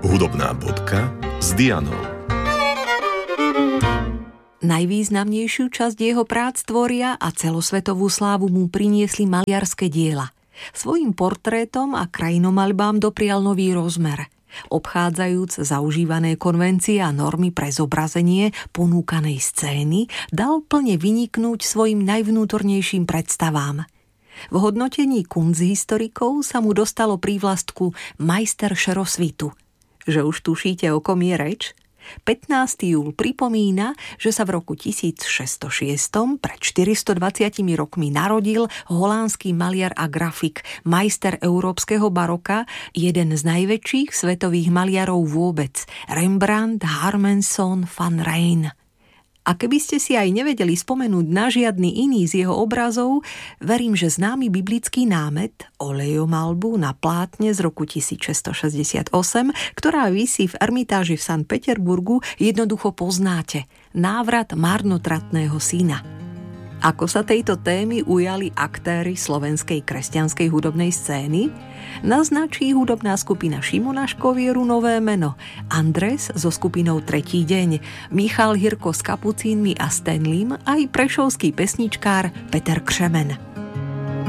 Hudobná bodka s Dianou. Najvýznamnejšiu časť jeho prác tvoria a celosvetovú slávu mu priniesli maliarské diela. Svojím portrétom a krajinomaľbám doprial nový rozmer, obchádzajúc zaužívané konvencie a normy pre zobrazenie ponúkanej scény, dal plne vyniknúť svojim najvnútornejším predstavám. V hodnotení kunsthistorikov sa mu dostalo prívlastku majster šerosvitu. Že už tušíte, o kom je reč? 15. júl pripomína, že sa v roku 1606 pred 420 rokmi narodil holandský maliar a grafik, majster európskeho baroka, jeden z najväčších svetových maliarov vôbec, Rembrandt Harmenson van Rijn. A keby ste si aj nevedeli spomenúť na žiadny iný z jeho obrazov, verím, že známy biblický námet, olejomalbu na plátne z roku 1668, ktorá visí v Ermitáži v Sankt Peterburgu, jednoducho poznáte. Návrat marnotratného syna. Ako sa tejto témy ujali aktéri slovenskej kresťanskej hudobnej scény? Naznačí hudobná skupina Šimona Škovieru nové meno, Andres so skupinou Tretí deň, Michal Hirko s Kapucínmi a Stanleym, aj prešovský pesničkár Peter Křemen.